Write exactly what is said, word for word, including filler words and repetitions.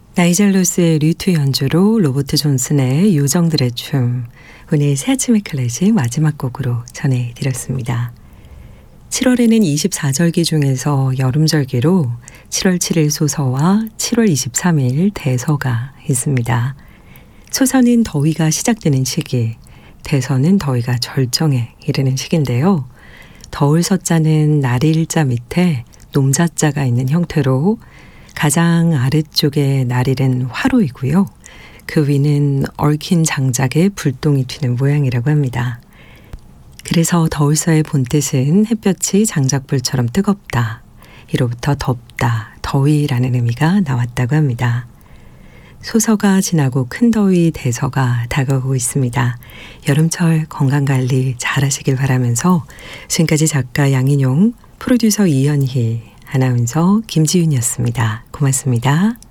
나이젤 로스의 류트 연주로 로버트 존슨의 요정들의 춤, 오늘 새 아침의 클래식 마지막 곡으로 전해드렸습니다. 칠월에는 이십사절기 중에서 여름절기로 칠월 칠일 소서와 칠월 이십삼일 대서가 있습니다. 소서는 더위가 시작되는 시기, 대서는 더위가 절정에 이르는 시기인데요. 더울 서자는 날일자 밑에 놈자자가 있는 형태로 가장 아래쪽에 날일은 화로이고요. 그 위는 얽힌 장작에 불똥이 튀는 모양이라고 합니다. 그래서 더울서의 본뜻은 햇볕이 장작불처럼 뜨겁다. 이로부터 덥다, 더위라는 의미가 나왔다고 합니다. 소서가 지나고 큰 더위 대서가 다가오고 있습니다. 여름철 건강관리 잘 하시길 바라면서 지금까지 작가 양인용, 프로듀서 이현희, 아나운서 김지윤이었습니다. 고맙습니다.